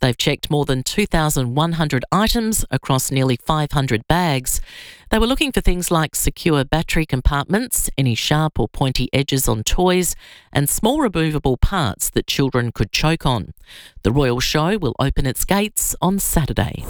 They've checked more than 2,100 items across nearly 500 bags. They were looking for things like secure battery compartments, any sharp or pointy edges on toys, and small removable parts that children could choke on. The Royal Show will open its gates on Saturday.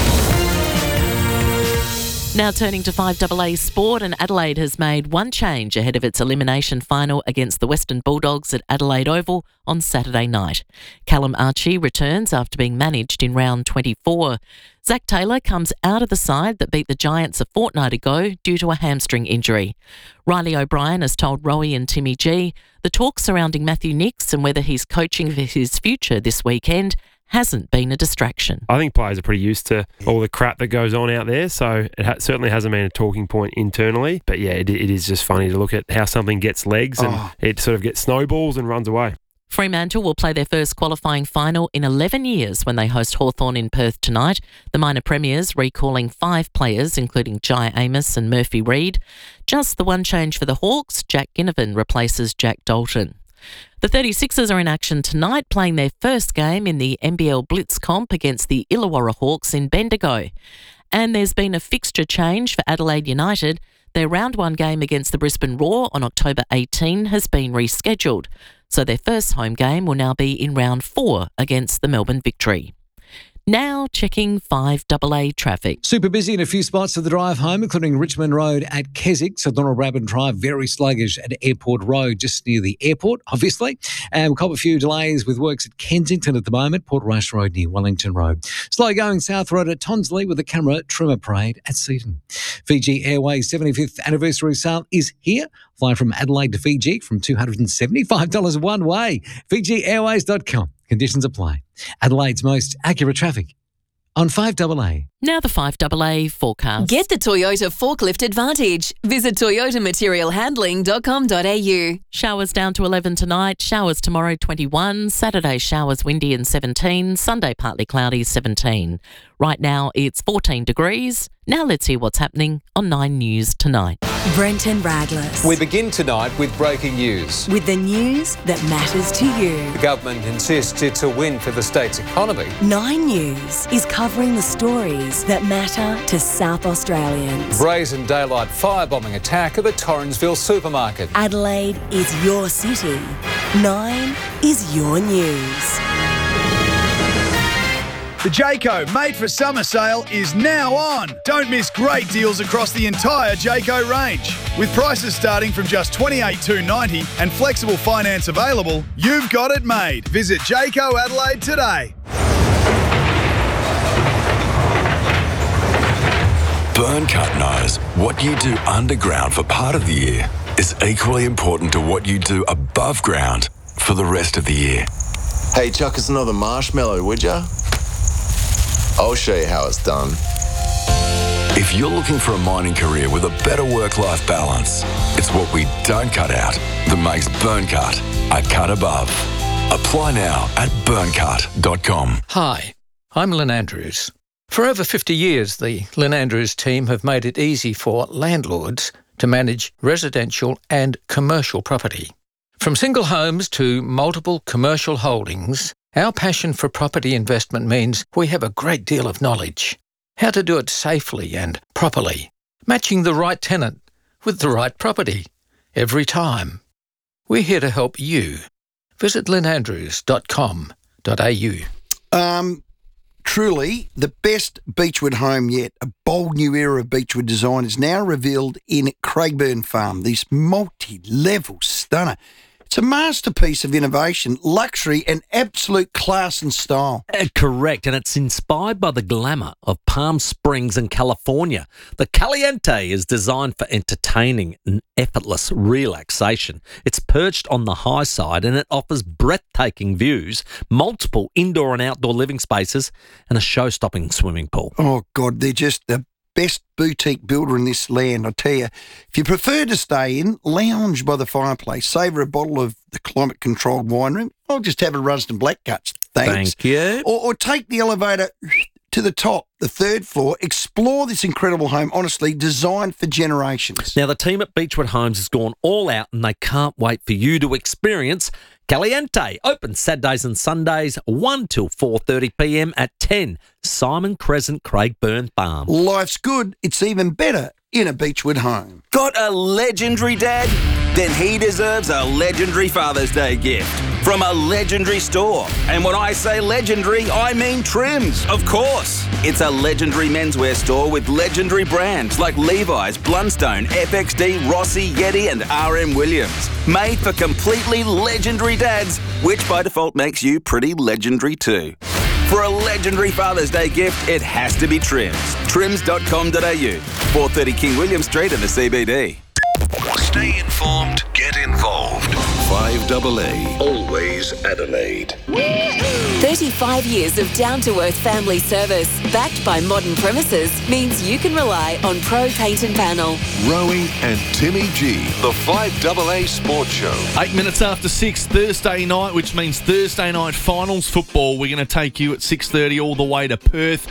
Now turning to 5AA sport, and Adelaide has made one change ahead of its elimination final against the Western Bulldogs at Adelaide Oval on Saturday night. Callum Archie returns after being managed in round 24. Zach Taylor comes out of the side that beat the Giants a fortnight ago due to a hamstring injury. Riley O'Brien has told Rowie and Timmy G the talk surrounding Matthew Nicks and whether he's coaching for his future this weekend hasn't been a distraction. I think players are pretty used to all the crap that goes on out there, so it certainly hasn't been a talking point internally. But yeah, it is just funny to look at how something gets legs and it sort of gets snowballs and runs away. Fremantle will play their first qualifying final in 11 years when they host Hawthorn in Perth tonight. The minor premiers recalling 5 players, including Jai Amos and Murphy Reid. Just the one change for the Hawks, Jack Ginnivan replaces Jack Dalton. The 36ers are in action tonight, playing their first game in the NBL Blitz comp against the Illawarra Hawks in Bendigo. And there's been a fixture change for Adelaide United. Their round 1 game against the Brisbane Roar on October 18 has been rescheduled, so their first home game will now be in round 4 against the Melbourne Victory. Now checking 5AA traffic. Super busy in a few spots for the drive home, including Richmond Road at Keswick, so Donald Rabbit Drive very sluggish at Airport Road, just near the airport, obviously. And we've got a few delays with works at Kensington at the moment, Portrush Road near Wellington Road. Slow going South Road at Tonsley with the camera trimmer parade at Seaton. Fiji Airways 75th anniversary sale is here. Fly from Adelaide to Fiji from $275 one way. FijiAirways.com. Conditions apply. Adelaide's most accurate traffic on 5AA. Now the 5AA forecast. Get the Toyota Forklift Advantage. Visit toyotamaterialhandling.com.au. Showers down to 11 tonight, showers tomorrow 21, Saturday showers windy and 17, Sunday partly cloudy 17. Right now it's 14 degrees. Now let's hear what's happening on 9 News tonight. Brenton Radless. We begin tonight with breaking news. With the news that matters to you. The government insists it's a win for the state's economy. 9 News is covering the stories that matter to South Australians. Brazen daylight firebombing attack at the Torrensville supermarket. Adelaide is your city. 9 is your news. The Jayco Made for Summer sale is now on. Don't miss great deals across the entire Jayco range. With prices starting from just $28,290 and flexible finance available, you've got it made. Visit Jayco Adelaide today. Burncut knows what you do underground for part of the year is equally important to what you do above ground for the rest of the year. Hey, chuck us another marshmallow, would ya? I'll show you how it's done. If you're looking for a mining career with a better work-life balance, it's what we don't cut out that makes Burncut a cut above. Apply now at burncut.com. Hi, I'm Lynn Andrews. For over 50 years, the Lynn Andrews team have made it easy for landlords to manage residential and commercial property. From single homes to multiple commercial holdings, our passion for property investment means we have a great deal of knowledge. How to do it safely and properly, matching the right tenant with the right property every time. We're here to help you. Visit lynnandrews.com.au. Truly, the best Beechwood home yet. A bold new era of Beechwood design is now revealed in Craigburn Farm. This multi-level stunner. It's a masterpiece of innovation, luxury and absolute class and style. Correct, and it's inspired by the glamour of Palm Springs in California. The Caliente is designed for entertaining and effortless relaxation. It's perched on the high side and it offers breathtaking views, multiple indoor and outdoor living spaces and a show-stopping swimming pool. Oh, God, they're just the best boutique builder in this land. I tell you, if you prefer to stay in, lounge by the fireplace, savour a bottle of the climate-controlled wine room, I'll just have a Rusden Black Guts. Thanks. Thank you. Or take the elevator to the top, the third floor. Explore this incredible home, honestly, designed for generations. Now, the team at Beechwood Homes has gone all out and they can't wait for you to experience Caliente. Open Saturdays and Sundays, 1 till 4:30 p.m. at 10 Simon Crescent, Craigburn Farm. Life's good. It's even better in a Beechwood home. Got a legendary dad? Then he deserves a legendary Father's Day gift from a legendary store. And when I say legendary, I mean Trims, of course. It's a legendary menswear store with legendary brands like Levi's, Blundstone, FXD, Rossi, Yeti and RM Williams. Made for completely legendary dads, which by default makes you pretty legendary too. For a legendary Father's Day gift, it has to be Trims. Trims.com.au, 430 King William Street in the CBD. Stay informed, get involved. 5AA, always Adelaide. 35 years of down-to-earth family service, backed by modern premises, means you can rely on Pro Paint and Panel. Rowie and Timmy G, the 5AA Sports Show. 8 minutes after 6, Thursday night, which means Thursday night finals football. We're going to take you at 6:30 all the way to Perth.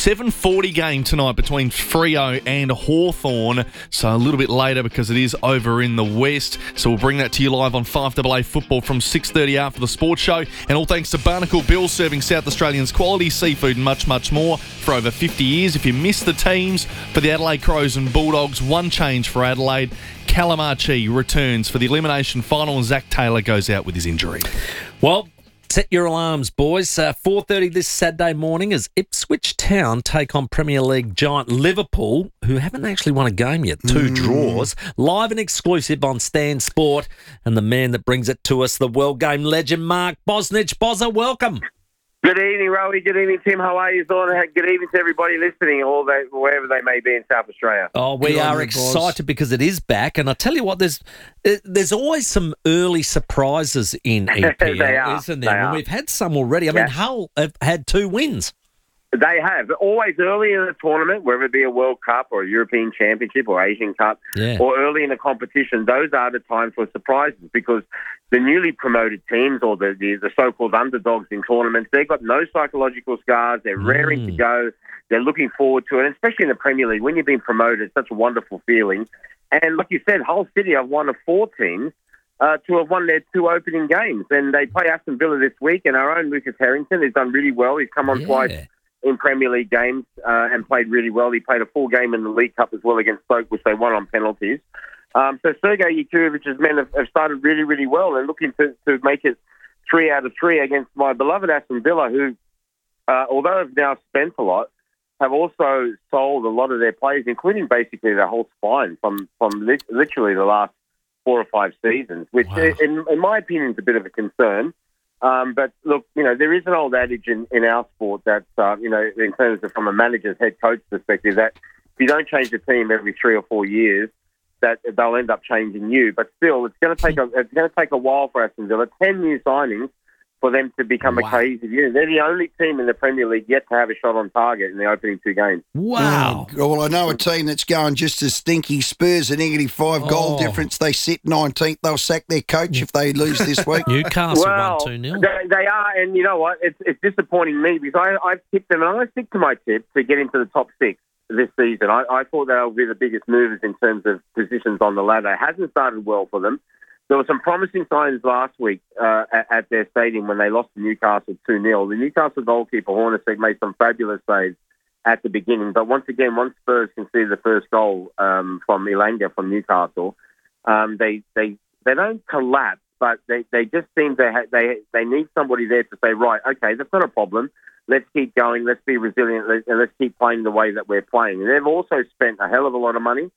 7:40 game tonight between Freo and Hawthorn. So a little bit later because it is over in the west. So we'll bring that to you live on 5AA football from 6:30 after the sports show. And all thanks to Barnacle Bill, serving South Australians quality seafood and much, much more for over 50 years. If you missed the teams for the Adelaide Crows and Bulldogs, one change for Adelaide. Calamachi returns for the elimination final and Zach Taylor goes out with his injury. Well, set your alarms, boys. 4:30 this Saturday morning as Ipswich Town take on Premier League giant Liverpool, who haven't actually won a game yet. 2 draws. Live and exclusive on Stan Sport. And the man that brings it to us, the World Game legend, Mark Bosnich. Bozza, welcome. Good evening, Rowie. Good evening, Tim. How are you? Good evening to everybody listening, wherever they may be in South Australia. Oh, we are excited because it is back. And I tell you what, there's always some early surprises in EPL, isn't there? And we've had some already. I mean, Hull have had 2 wins. They have. Always early in the tournament, whether it be a World Cup or a European Championship or Asian Cup, or early in a competition, those are the times for surprises because the newly promoted teams or the so-called underdogs in tournaments, they've got no psychological scars. They're raring to go. They're looking forward to it, and especially in the Premier League. When you've been promoted, it's such a wonderful feeling. And like you said, Hull City are one of 4 teams to have won their 2 opening games. And they play Aston Villa this week, and our own Lucas Harrington has done really well. He's come on twice in Premier League games and played really well. He played a full game in the League Cup as well against Stoke, which they won on penalties. So Sergei Yakurovic's men have started really, really well. They're looking to make it 3 out of 3 against my beloved Aston Villa, who, although have now spent a lot, have also sold a lot of their players, including basically their whole spine from literally the last 4 or 5 seasons, which in my opinion is a bit of a concern. But look, there is an old adage in our sport that, in terms of from a manager's head coach perspective, that if you don't change the team every 3 or 4 years, that they'll end up changing you. But still, it's going to take a while for Aston Villa. 10 new signings for them to become a cohesive unit. They're the only team in the Premier League yet to have a shot on target in the opening 2 games. Wow. Well, I know a team that's going just as stinky. Spurs, a -5 goal difference. They sit 19th. They'll sack their coach if they lose this week. Newcastle won 2-0. They are, and you know what? It's disappointing me because I've tipped them, and I'm going to stick to my tip to get into the top 6 this season. I thought they'll be the biggest movers in terms of positions on the ladder. It hasn't started well for them. There were some promising signs last week at their stadium when they lost to Newcastle 2-0. The Newcastle goalkeeper, Hornacek, made some fabulous saves at the beginning. But once Spurs conceded the first goal from Elanga from Newcastle, they don't collapse, but they just seem they need somebody there to say, right, okay, that's not a problem. Let's keep going. Let's be resilient, and let's keep playing the way that we're playing. And they've also spent a hell of a lot of money,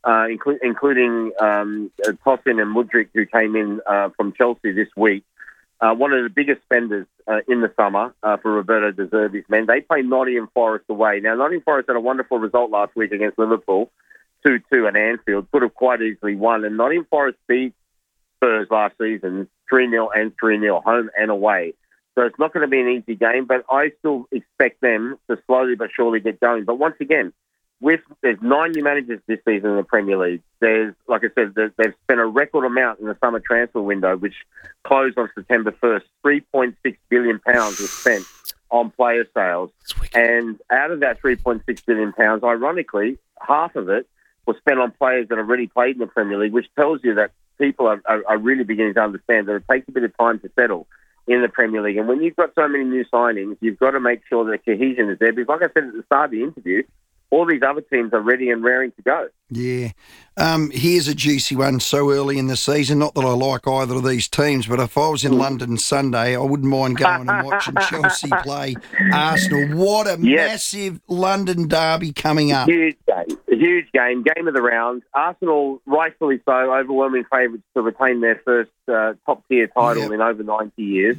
including Tosin and Mudryk, who came in from Chelsea this week. One of the biggest spenders in the summer for Roberto De Zerbi's men. They play Nottingham Forest away. Now, Nottingham Forest had a wonderful result last week against Liverpool, 2-2 at Anfield. Could have quite easily won. And Nottingham Forest beat Spurs last season 3-0 and 3-0, home and away. So it's not going to be an easy game, but I still expect them to slowly but surely get going. But once again, there's 9 new managers this season in the Premier League. There's, like I said, they've spent a record amount in the summer transfer window, which closed on September 1st. £3.6 billion was spent on player sales. And out of that £3.6 billion, ironically, half of it was spent on players that have already played in the Premier League, which tells you that people are really beginning to understand that it takes a bit of time to settle in the Premier League. And when you've got so many new signings, you've got to make sure that the cohesion is there. Because like I said at the start of the interview, all these other teams are ready and raring to go. Yeah. Here's a juicy one so early in the season. Not that I like either of these teams, but if I was in London Sunday, I wouldn't mind going and watching Chelsea play Arsenal. What a massive London derby coming up. Huge game of the round. Arsenal, rightfully so, overwhelming favourites to retain their first top-tier title in over 90 years.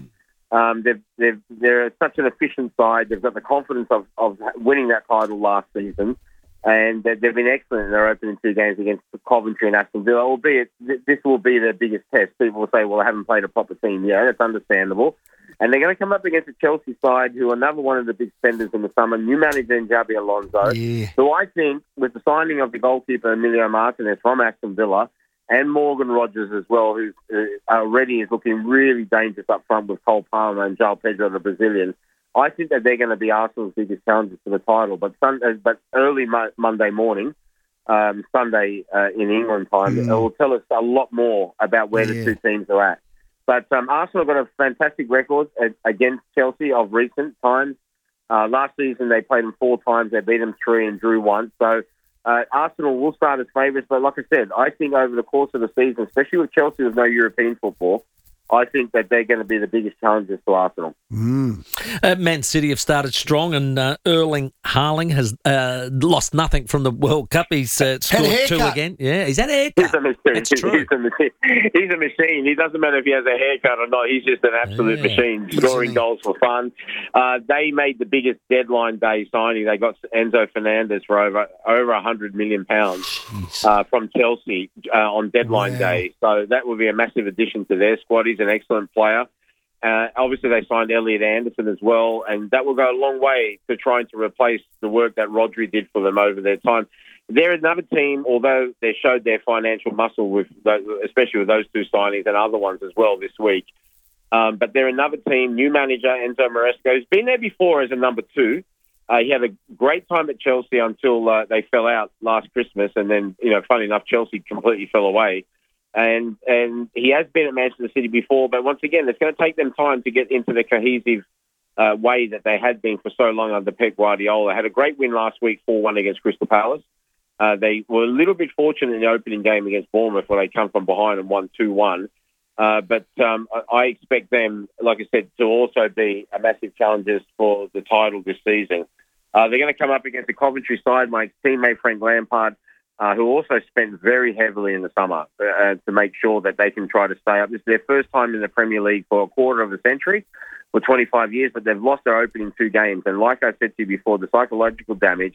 They're such an efficient side. They've got the confidence of winning that title last season, and they've been excellent in their opening 2 games against Coventry and Aston Villa, albeit this will be their biggest test. People will say, well, they haven't played a proper team. Yeah, that's understandable. And they're going to come up against a Chelsea side who are another one of the big spenders in the summer, new manager in Xabi Alonso, who I think, with the signing of the goalkeeper Emilio Martinez from Aston Villa, and Morgan Rogers as well, who already is looking really dangerous up front with Cole Palmer and João Pedro, the Brazilian. I think that they're going to be Arsenal's biggest challengers for the title. But early Monday morning, Sunday in England time, it will tell us a lot more about where the two teams are at. But Arsenal got a fantastic record against Chelsea of recent times. Last season, they played them 4 times. They beat them 3 and drew 1. So Arsenal will start as favourites, but like I said, I think over the course of the season, especially with Chelsea with no European football, I think that they're going to be the biggest challengers to Arsenal. Man City have started strong, and Erling Haaland has lost nothing from the World Cup. He's scored 2 again. Yeah, he's had a haircut. He's a machine. That's true. He's a machine. He doesn't matter if he has a haircut or not. He's just an absolute machine, scoring goals for fun. They made the biggest deadline day signing. They got Enzo Fernandez for over £100 million from Chelsea on deadline day. So that will be a massive addition to their squad. He's an excellent player. Obviously, they signed Elliot Anderson as well, and that will go a long way to trying to replace the work that Rodri did for them over their time. They're another team, although they showed their financial muscle, especially with those 2 signings and other ones as well this week. But they're another team, new manager, Enzo Maresca, who's been there before as a number 2. He had a great time at Chelsea until they fell out last Christmas, and then, funny enough, Chelsea completely fell away. And he has been at Manchester City before, but once again, it's going to take them time to get into the cohesive way that they had been for so long under Pep Guardiola. Had a great win last week, 4-1 against Crystal Palace. They were a little bit fortunate in the opening game against Bournemouth, where they come from behind and won 2-1. But I expect them, like I said, to also be a massive challengers for the title this season. They're going to come up against the Coventry side. My teammate Frank Lampard, who also spent very heavily in the summer to make sure that they can try to stay up. This is their first time in the Premier League for a quarter of a century, for 25 years, but they've lost their opening 2 games. And like I said to you before, the psychological damage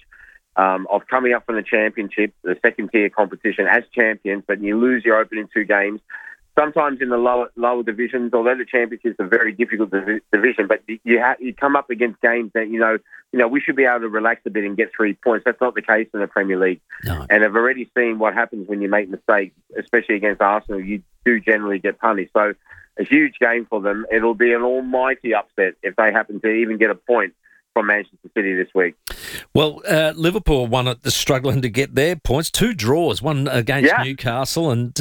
of coming up from the Championship, the second-tier competition as champions, but you lose your opening 2 games. Sometimes in the lower divisions, although the Championship is a very difficult division, but you come up against games that, we should be able to relax a bit and get 3 points. That's not the case in the Premier League. No. And I've already seen what happens when you make mistakes, especially against Arsenal. You do generally get punished. So a huge game for them. It'll be an almighty upset if they happen to even get a point from Manchester City this week. Well, Liverpool struggling to get their points. 2 draws, one against Newcastle and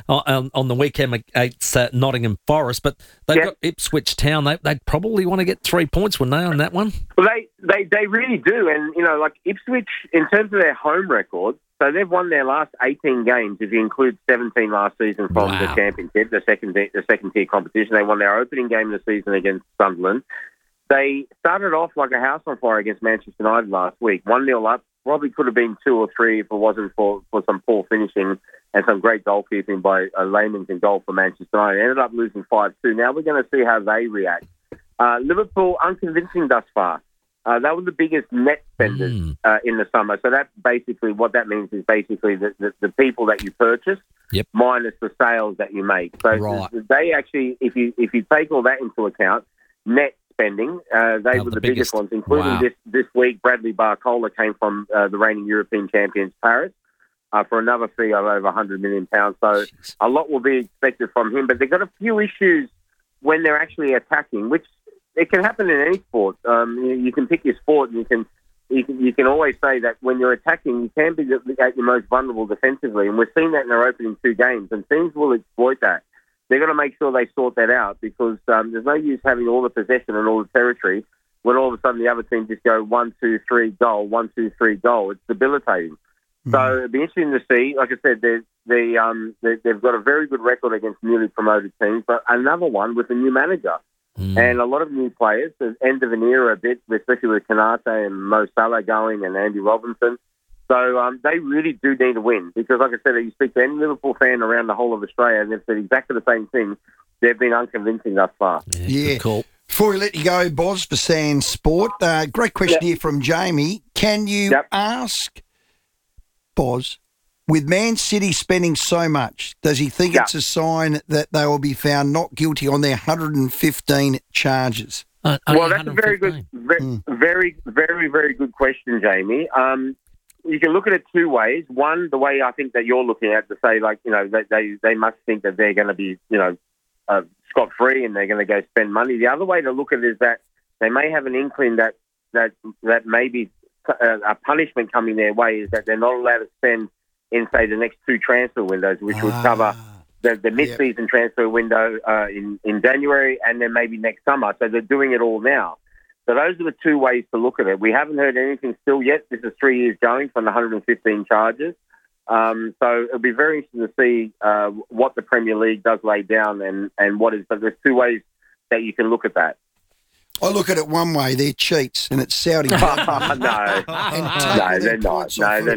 on the weekend against Nottingham Forest. But they've got Ipswich Town. They'd probably want to get 3 points, wouldn't they, on that one? Well, they really do. And, like Ipswich, in terms of their home record, so they've won their last 18 games, if you include 17 last season from the Championship, the second-tier competition. They won their opening game of the season against Sunderland. They started off like a house on fire against Manchester United last week, 1-0 up. Probably could have been 2 or 3 if it wasn't for some poor finishing and some great goalkeeping by Layman's in goal for Manchester United. Ended up losing 5-2. Now we're going to see how they react. Liverpool, unconvincing thus far. They were the biggest net spenders in the summer. So that basically, what that means is basically the people that you purchase minus the sales that you make. So they actually, if you take all that into account, net spending, they were the biggest ones, including this week. Bradley Barcola came from the reigning European champions Paris for another fee of over £100 million. So a lot will be expected from him, but they've got a few issues when they're actually attacking, which it can happen in any sport. You can pick your sport, and you can always say that when you're attacking, you can be at your most vulnerable defensively, and we've seen that in our opening 2 games, and teams will exploit that. They're going to make sure they sort that out, because there's no use having all the possession and all the territory when all of a sudden the other team just go 1-2-3 goal, 1-2-3 goal. It's debilitating. So it'd be interesting to see. Like I said, they've got a very good record against newly promoted teams, but another one with a new manager and a lot of new players. The end of an era a bit, especially with Kanate and Mo Salah going and Andy Robinson. So they really do need a win, because, like I said, you speak to any Liverpool fan around the whole of Australia, and they've said exactly the same thing. They've been unconvincing thus far. Yeah. Cool. Before we let you go, Boz, for Sand Sport, great question here from Jamie. Can you ask Boz, with Man City spending so much, does he think it's a sign that they will be found not guilty on their 115 charges? Well, that's a very good, very, very, very good question, Jamie. You can look at it 2 ways. One, the way I think that you're looking at, to say, like, they must think that they're going to be, scot-free and they're going to go spend money. The other way to look at it is that they may have an inkling that maybe a punishment coming their way is that they're not allowed to spend in, say, the next 2 transfer windows, which would cover the mid-season transfer window in January and then maybe next summer. So they're doing it all now. So those are the 2 ways to look at it. We haven't heard anything still yet. This is 3 years going from the 115 charges. So it'll be very interesting to see what the Premier League does lay down and what is. But there's 2 ways that you can look at that. I look at it one way: they're cheats, and it's Saudi. No, they're not. No, they're not.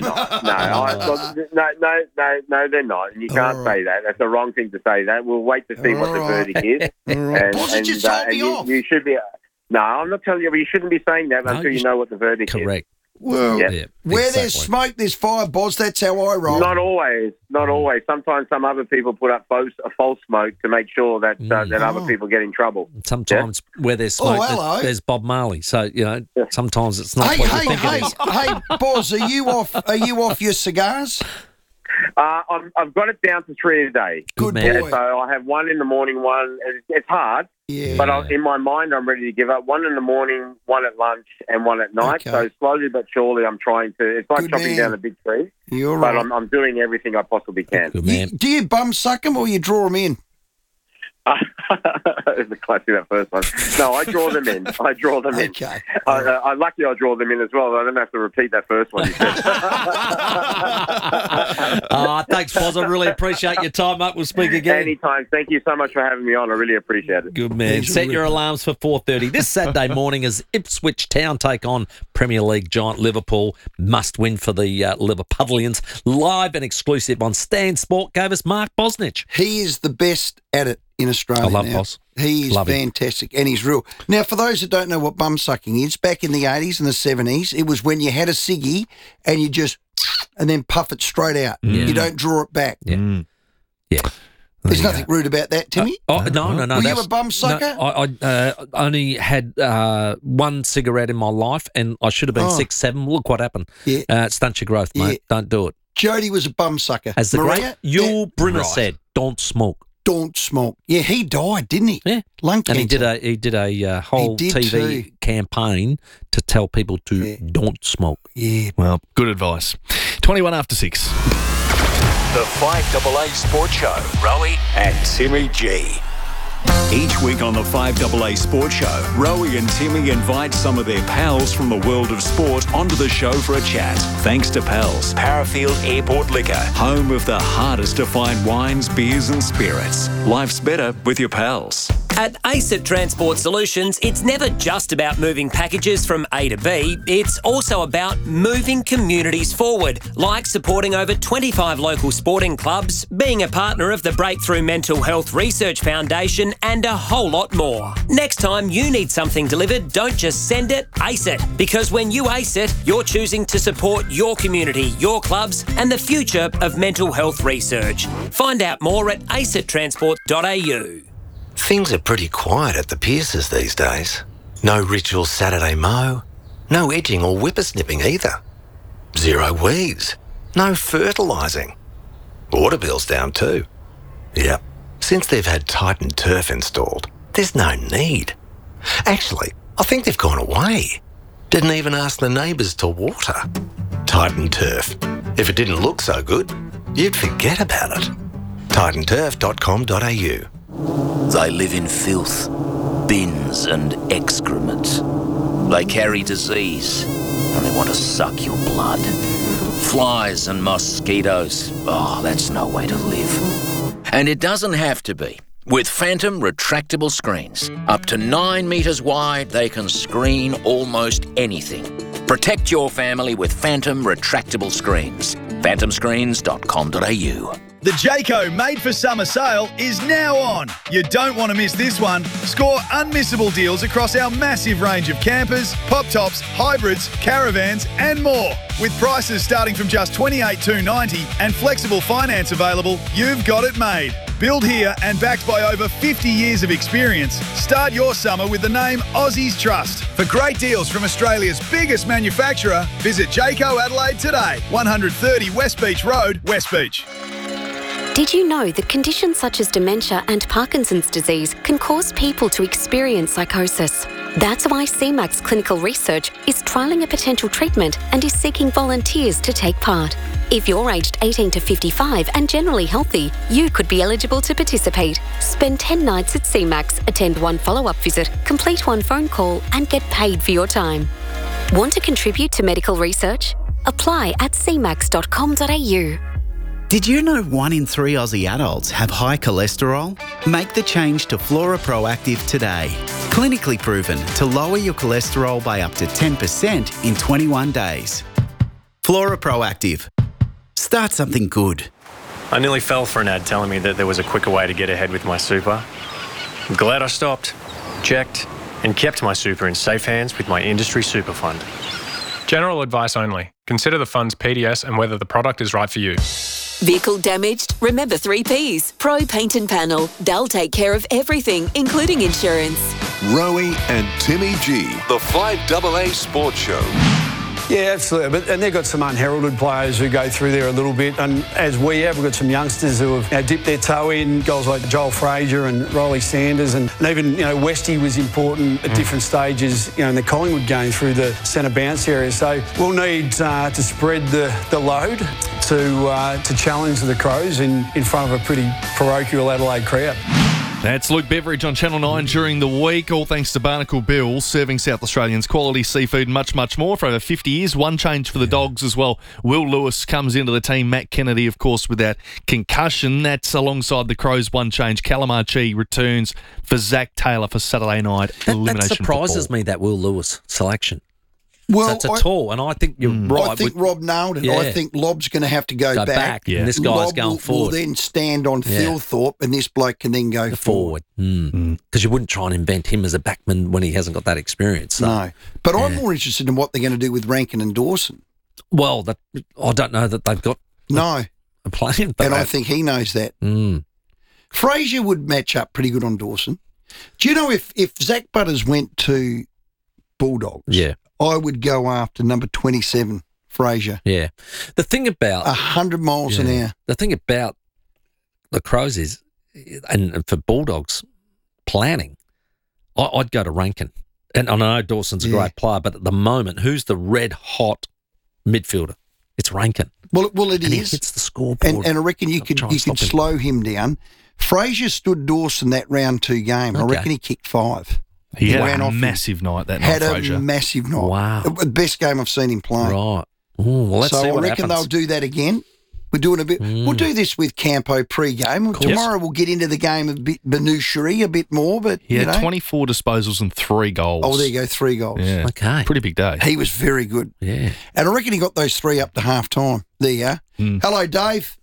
No, they're not. And you can't say that. That's the wrong thing to say. That we'll wait to see what the verdict is. And just told me off. You should be. No, I'm not telling you. You shouldn't be saying that until you know what the verdict is. Correct. Well, where there's smoke, there's fire, Boz. That's how I roll. Not always. Sometimes some other people put up false smoke to make sure that that other people get in trouble. Sometimes where there's smoke, there's Bob Marley. So sometimes it's not what you think it is. Hey, Boz, are you off your cigars? I've got it down to 3 a day. Good boy. So I have 1 in the morning, 1. It's hard, but in my mind, I'm ready to give up. 1 in the morning, 1 at lunch, and 1 at night. Okay. So slowly but surely, I'm trying to. It's like chopping down a big tree. You're right. But I'm doing everything I possibly can. Good man. Do you bum suck them or you draw them in? It's a classic, that first one. No, I draw them in. Okay. I'm lucky I draw them in as well. I don't have to repeat that first one you said. Thanks, Boz. I really appreciate your time, mate. We'll speak again. Anytime. Thank you so much for having me on. I really appreciate it. Good man. Set your alarms for 4:30 this Saturday morning as Ipswich Town take on Premier League giant Liverpool. Must win for the Liverpudlians. Live and exclusive on Stan Sport gave us Mark Bosnich. He is the best at it in Australia. I love now. Boss. He is fantastic, and he's real. Now, for those that don't know what bum sucking is, back in the 80s and the 70s, it was when you had a ciggy and you just and then puff it straight out. You don't draw it back. Yeah. There's nothing rude about that, Timmy. No. Were you a bum sucker? No, I only had 1 cigarette in my life, and I should have been 6, 7. Look what happened. Yeah. Stunt your growth, mate. Don't do it. Jody was a bum sucker. As the great Yul Brynner said, don't smoke. Don't smoke. Yeah, he died, didn't he? Yeah, lung cancer. And he did a whole TV campaign to tell people to don't smoke. Yeah. Well, good advice. 21 after 6. The 5AA Sports Show. Rowie and Timmy G. Each week on the 5AA Sports Show, Rowie and Timmy invite some of their pals from the world of sport onto the show for a chat. Thanks to Pals, Parafield Airport Liquor, home of the hardest to find wines, beers and spirits. Life's better with your pals. At ACET Transport Solutions, it's never just about moving packages from A to B, it's also about moving communities forward, like supporting over 25 local sporting clubs, being a partner of the Breakthrough Mental Health Research Foundation, and a whole lot more. Next time you need something delivered, don't just send it, ACE it. Because when you ACE it, you're choosing to support your community, your clubs, and the future of mental health research. Find out more at acetransport.au. Things are pretty quiet at the Pierces these days. No ritual Saturday mow, no edging or whippersnipping either. 0 weeds, no fertilising. Water bill's down too. Yep, since they've had Titan Turf installed, there's no need. Actually, I think they've gone away. Didn't even ask the neighbours to water. Titan Turf. If it didn't look so good, you'd forget about it. titanturf.com.au. They live in filth, bins and excrement. They carry disease and they want to suck your blood. Flies and mosquitoes. Oh, that's no way to live. And it doesn't have to be. With Phantom retractable screens, up to 9 metres wide, they can screen almost anything. Protect your family with Phantom retractable screens. phantomscreens.com.au. The Jayco Made for Summer sale is now on. You don't want to miss this one. Score unmissable deals across our massive range of campers, pop tops, hybrids, caravans and more. With prices starting from just $28,290 and flexible finance available, you've got it made. Built here and backed by over 50 years of experience, start your summer with the name Aussies Trust. For great deals from Australia's biggest manufacturer, visit Jayco Adelaide today, 130 West Beach Road, West Beach. Did you know that conditions such as dementia and Parkinson's disease can cause people to experience psychosis? That's why CMAX Clinical Research is trialling a potential treatment and is seeking volunteers to take part. If you're aged 18 to 55 and generally healthy, you could be eligible to participate. Spend 10 nights at CMAX, attend 1 follow-up visit, complete 1 phone call and get paid for your time. Want to contribute to medical research? Apply at cmax.com.au. Did you know 1 in 3 Aussie adults have high cholesterol? Make the change to Flora Proactive today. Clinically proven to lower your cholesterol by up to 10% in 21 days. Flora Proactive. Start something good. I nearly fell for an ad telling me that there was a quicker way to get ahead with my super. I'm glad I stopped, checked, and kept my super in safe hands with my industry super fund. General advice only. Consider the fund's PDS and whether the product is right for you. Vehicle damaged? Remember 3 Ps. Pro Paint and Panel. They'll take care of everything, including insurance. Rowie and Timmy G, the 5AA Sports Show. Yeah, absolutely. And they've got some unheralded players who go through there a little bit. And as we have, we've got some youngsters who have dipped their toe in. Guys like Joel Frazier and Riley Sanders. And even, Westy was important at different stages, in the Collingwood game through the centre bounce area. So we'll need to spread the load to challenge the Crows in front of a pretty parochial Adelaide crowd. That's Luke Beveridge on Channel 9 during the week, all thanks to Barnacle Bill, serving South Australians quality seafood and much, much more for over 50 years. One change for the Dogs as well. Will Lewis comes into the team. Matt Kennedy, of course, with that concussion. That's alongside the Crows, one change. Calamarchi returns for Zach Taylor for Saturday night elimination That surprises football. me, that Will Lewis selection. Well, so it's a tall, and I think you're right. I think Rob nailed it. Yeah. I think Lob's going to have to go back. Yeah. And this guy's Lob going forward. will then stand on Thilthorpe, and this bloke can then go forward. Because you wouldn't try and invent him as a backman when he hasn't got that experience. So. No. But I'm more interested in what they're going to do with Rankin and Dawson. Well, I don't know that they've got a plan. And I think he knows that. Frazier would match up pretty good on Dawson. Do you know if Zach Butters went to Bulldogs, I would go after number 27, Frazier. Yeah. The thing about 100 miles an hour. The thing about the Crows is, and for Bulldogs planning, I'd go to Rankin. And I know Dawson's a great player, but at the moment, who's the red hot midfielder? It's Rankin. Well, it is. He hits the scoreboard. And I reckon you could slow him down. Frazier stood Dawson that round 2 game. I reckon he kicked 5. He had a massive night that night, Frazier. Had a massive night. Wow. The best game I've seen him play. Right. Well, let's see what I reckon happens. they'll do that again. We're doing a bit. We'll do this with Campo pre-game. Tomorrow we'll get into the game a bit minutiae, a bit more. But he had 24 disposals and 3 goals. Oh, there you go, 3 goals. Yeah. Okay. Pretty big day. He was very good. Yeah. And I reckon he got those 3 up to half time. There you are. Hello, Dave.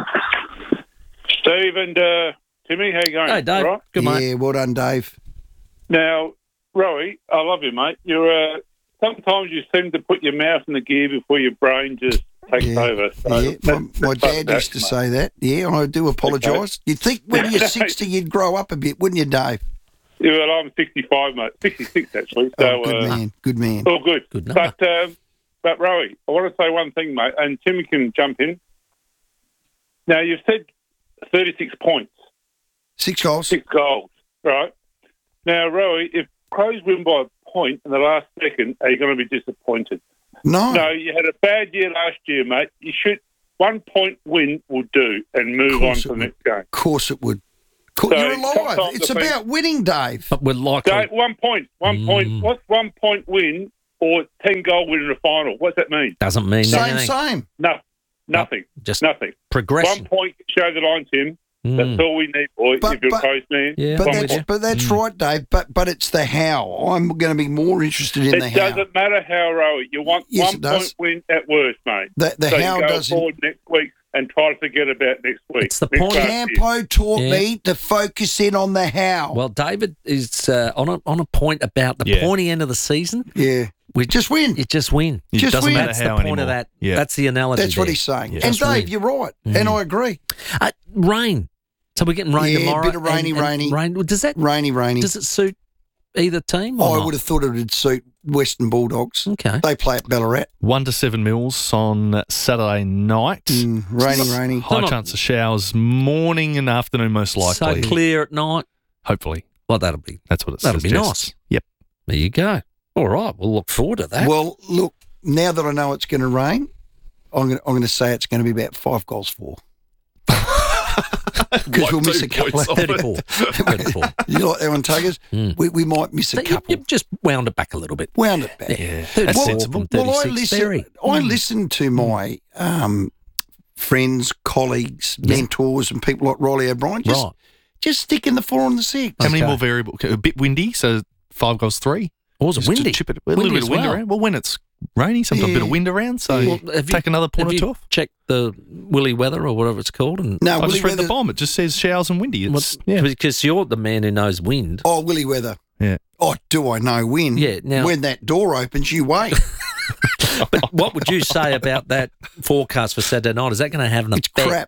Steve and Timmy, how you going? Hey, Dave. Right? Good, mate. Yeah, well done, Dave. Now, Rowie, I love you, mate. You're sometimes you seem to put your mouth in the gear before your brain just takes over. So my dad used to say that. Yeah, I do apologise. You'd think when you're 60 you'd grow up a bit, wouldn't you, Dave? Yeah, well, I'm 65, mate. 66, actually. So, good man. All good. Good number. But Rowie, I want to say one thing, mate, and Timmy can jump in. Now, you've said 36 points. 6 goals. 6 goals, right. Now, Rowie, if Crows win by a point in the last second, are you going to be disappointed? No, you had a bad year last year, mate. You should 1 point win will do and move on to the next game. Of course it would. You're alive. It's about winning, Dave. But we're likely. Dave, 1 point. 1 point. What's 1 point win or 10-goal win in the final? What's that mean? Doesn't mean anything. Same. No, nothing. Just nothing. Progression. 1 point can show the line, Tim. That's all we need, boy, if you're a Crows fan. Yeah, but that's right, Dave. But it's the how. I'm going to be more interested in the how. It doesn't matter how, Rowie. You want 1 point win at worst, mate. The so how you go doesn't. forward next week and try to forget about next week. It's the point. Campo taught me to focus in on the how. Well, David is on a point about the pointy end of the season. Yeah. We just win. You just win. It just doesn't win. matter That's how the point anymore. of that. Yeah. That's the analogy. That's what there. he's saying. Yeah. And Just Dave, win. you're right. And I agree. Rain. So we're getting rain tomorrow. Yeah, a bit of rainy. Rain. Does that rainy? Does it suit either team? Or I not? would have thought it would suit Western Bulldogs. Okay. They play at Ballarat. 1 to 7 mils on Saturday night. Rainy. High chance of showers morning and afternoon, most likely. So clear at night. Hopefully. Well, That's what it that'll be suggests. nice. Yep. There you go. All right. We'll look forward to that. Well, look, now that I know it's going to rain, I'm going to say it's going to be about 5 goals for. Because we'll miss a couple of 34. 34. You like that one, Tuggers? We might miss a couple. You've just wound it back a little bit. Wound it back. Yeah. That's sensible. Well, I listen to my friends, colleagues, mentors, and people like Riley O'Brien. Just stick in the 4 and the 6. How many more variables? A bit windy, so 5 goals 3. Or was it windy? Chip it, a little bit of wind around. Well, when it's rainy, sometimes a bit of wind around, so take another point or two off. Check the Willy weather or whatever it's called. And No, I just read the bomb. It just says showers and windy. Because you're the man who knows wind. Oh, Willy Weather. Yeah. Oh, do I know wind? Yeah. Now, when that door opens, you wait. But what would you say about that forecast for Saturday night? Is that going to have an effect? Crap.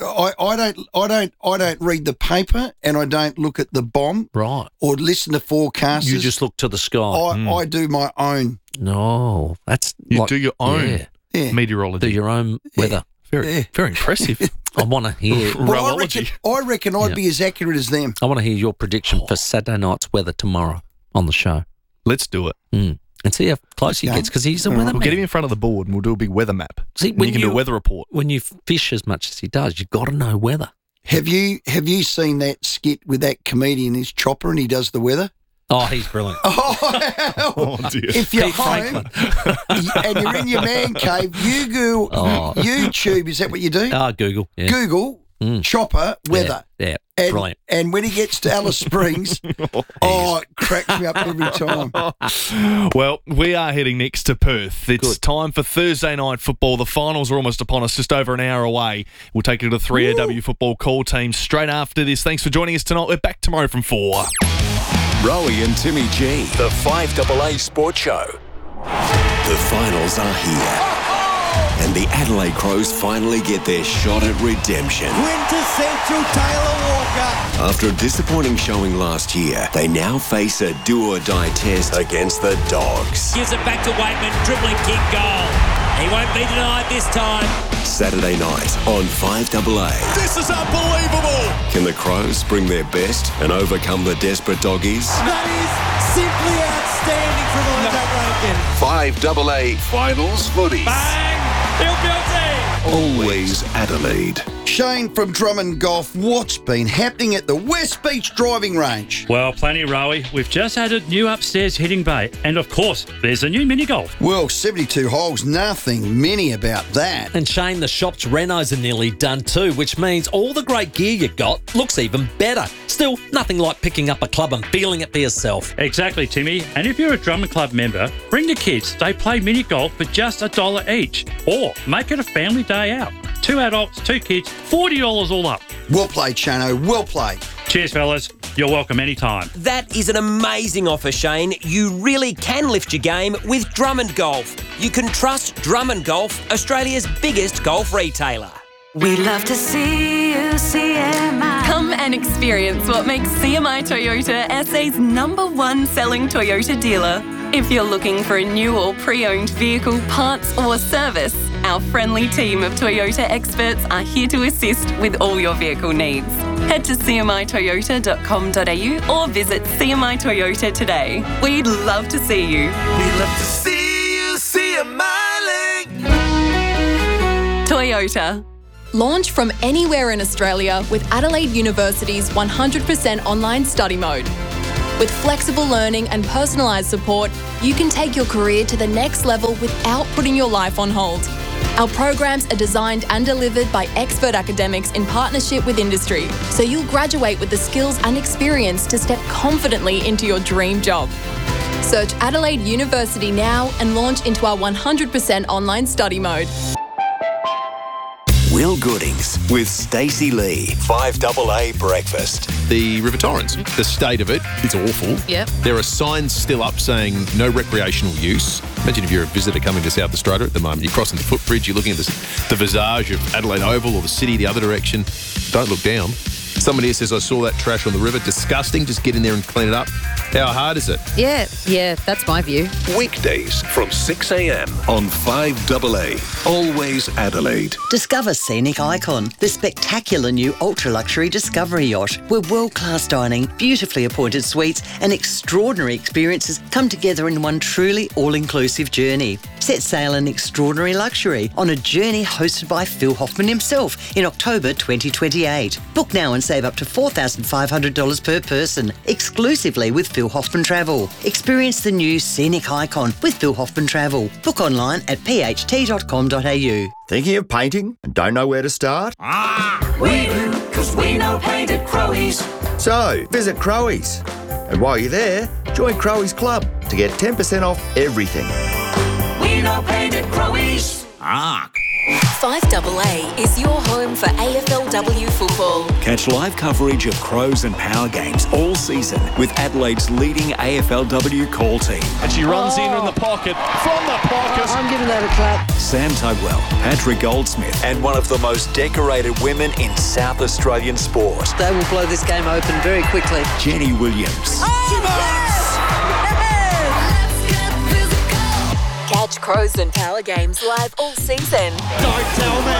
I don't read the paper and I don't look at the bomb. Right. Or listen to forecasters. You just look to the sky. I do my own. No, that's you do your own meteorology. Do your own weather. Very impressive. I want to hear. Well, I reckon I'd be as accurate as them. I want to hear your prediction for Saturday night's weather tomorrow on the show. Let's do it. And see how close he gets, because he's a weatherman. We'll get him in front of the board and we'll do a big weather map. See, when you can do a weather report. When you fish as much as he does, you've got to know weather. Have you seen that skit with that comedian, his chopper, and he does the weather? Oh, he's brilliant. Oh, dear. If you're home and you're in your man cave, you go YouTube. Is that what you do? Google. Yeah. Google chopper weather. Yeah, and, brilliant. And when he gets to Alice Springs, it cracks me up every time. Well, we are heading next to Perth. It's time for Thursday night football. The finals are almost upon us, just over an hour away. We'll take you to the 3AW football call team straight after this. Thanks for joining us tonight. We're back tomorrow from 4. Rowie and Timmy G, the 5AA Sports Show. The finals are here. And the Adelaide Crows finally get their shot at redemption. Quintessential Taylor Walker. After a disappointing showing last year, they now face a do-or-die test against the Dogs. Gives it back to Waitman, dribbling kick goal. He won't be denied this time. Saturday night on 5AA. This is unbelievable. Can the Crows bring their best and overcome the desperate Doggies? That is simply outstanding from Isaac Rankin. 5AA Finals Footy. Bang! Always Adelaide. Shane from Drummond Golf, what's been happening at the West Beach driving range? Well, plenty, Rowie. We've just added new upstairs hitting bay. And of course, there's a new mini golf. Well, 72 holes, nothing mini about that. And Shane, the shop's renos are nearly done too, which means all the great gear you got looks even better. Still, nothing like picking up a club and feeling it for yourself. Exactly, Timmy. And if you're a Drummond Club member, bring the kids. They play mini golf for just $1 each. Or make it a family day out. 2 adults, 2 kids, $40 all up. Well played, Shano. Well played. Cheers, fellas. You're welcome anytime. That is an amazing offer, Shane. You really can lift your game with Drummond Golf. You can trust Drummond Golf, Australia's biggest golf retailer. We'd love to see you, CMI. Come and experience what makes CMI Toyota SA's #1 selling Toyota dealer. If you're looking for a new or pre-owned vehicle, parts or service, Our friendly team of Toyota experts are here to assist with all your vehicle needs. Head to cmitoyota.com.au or visit CMI Toyota today. We'd love to see you. We love to see you smiling. Toyota. Launch from anywhere in Australia with Adelaide University's 100% online study mode. With flexible learning and personalised support, you can take your career to the next level without putting your life on hold. Our programs are designed and delivered by expert academics in partnership with industry, so you'll graduate with the skills and experience to step confidently into your dream job. Search Adelaide University now and launch into our 100% online study mode. Will Goodings with Stacey Lee. 5AA Breakfast. The River Torrens, the state of it is awful. Yep. There are signs still up saying no recreational use. Imagine if you're a visitor coming to South Australia at the moment. You're crossing the footbridge, you're looking at the visage of Adelaide Oval or the city the other direction. Don't look down. Someone here says, I saw that trash on the river. Disgusting. Just get in there and clean it up. How hard is it? Yeah, that's my view. Weekdays from 6 a.m. on 5AA. Always Adelaide. Discover Scenic Icon, the spectacular new ultra-luxury Discovery yacht, where world-class dining, beautifully appointed suites and extraordinary experiences come together in one truly all-inclusive journey. Set sail in extraordinary luxury on a journey hosted by Phil Hoffman himself in October 2028. Book now and save up to $4,500 per person, exclusively with Phil Hoffman Travel. Experience the new Scenic Icon with Phil Hoffman Travel. Book online at pht.com.au. Thinking of painting and don't know where to start? We do, because we know paint at Crowies. So, visit Crowies. And while you're there, join Crowies Club to get 10% off everything. We know paint at Crowies. 5AA is your home for AFLW football. Catch live coverage of Crows and Power games all season with Adelaide's leading AFLW call team. And she runs in the pocket, from the pocket. I'm giving that a clap. Sam Tugwell, Patrick Goldsmith, and one of the most decorated women in South Australian sport. They will blow this game open very quickly. Jenny Williams. Catch Crows and Power games live all season. Don't tell me.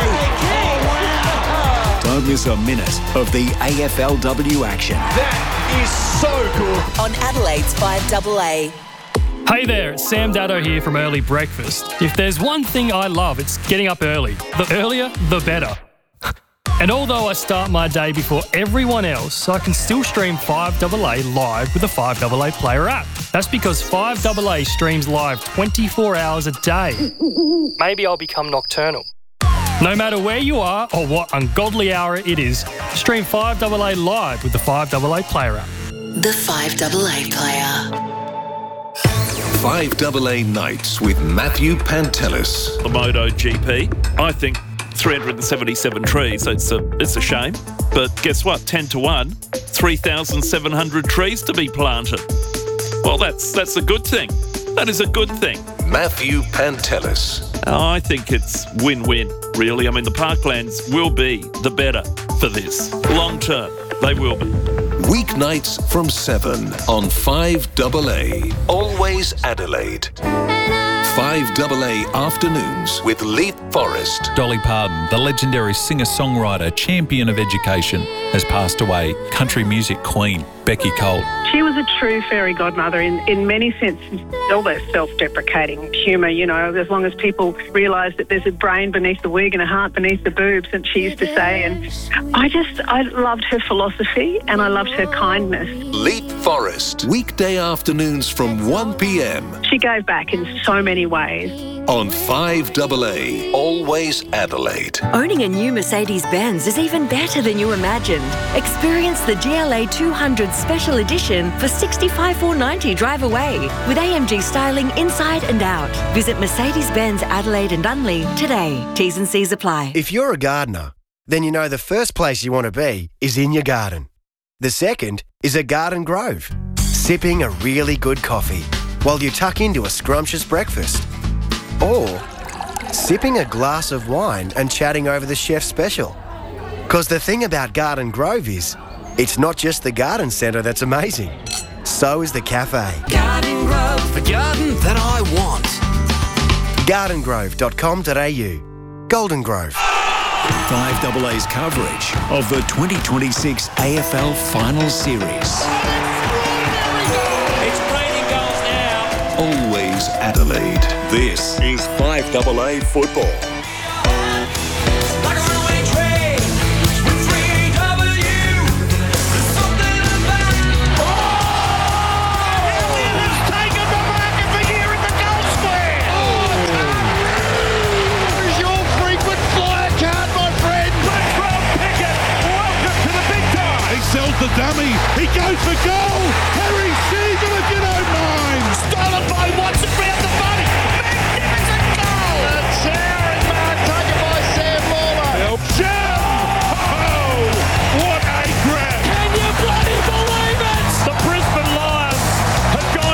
Don't miss a minute of the AFLW action. That is so good. On Adelaide's 5AA. Hey there, it's Sam Daddo here from Early Breakfast. If there's one thing I love, it's getting up early. The earlier, the better. And although I start my day before everyone else, I can still stream 5AA live with the 5AA Player app. That's because 5AA streams live 24 hours a day. Maybe I'll become nocturnal. No matter where you are or what ungodly hour it is, stream 5AA live with the 5AA Player app. The 5AA Player. 5AA Nights with Matthew Pantelis. The MotoGP, I think 377 trees. It's a shame. But guess what? 10-1, 3,700 trees to be planted. Well, that's a good thing. That is a good thing. Matthew Pantelis. I think it's win-win, really. I mean, the parklands will be the better for this. Long term, they will be. Weeknights from 7 on 5AA. Always Adelaide. 5AA Afternoons with Leith Forrest. Dolly Parton, the legendary singer-songwriter, champion of education, has passed away. Country music queen, Becky Cole. She was a true fairy godmother in many senses. All that self-deprecating humour, you know, as long as people realise that there's a brain beneath the wig and a heart beneath the boobs, and she used to say. And I loved her philosophy and I loved her kindness. Leith Forrest. Weekday afternoons from 1 p.m. She gave back in so many ways. On 5AA. Always Adelaide. Owning a new Mercedes-Benz is even better than you imagined. Experience the GLA 200 Special Edition for $65,490 drive away with AMG styling inside and out. Visit Mercedes-Benz Adelaide and Unley today. T's and C's apply. If you're a gardener, then you know the first place you want to be is in your garden. The second is a garden grove, sipping a really good coffee while you tuck into a scrumptious breakfast. Or sipping a glass of wine and chatting over the chef's special. Because the thing about Garden Grove is, it's not just the garden centre that's amazing. So is the cafe. Garden Grove, the garden that I want. Gardengrove.com.au. Golden Grove. 5AA's coverage of the 2026 AFL Final Series. It's raining goals now. Always Adelaide. This is 5AA football. The dummy, he goes for goal. Harry Seager, if you don't mind.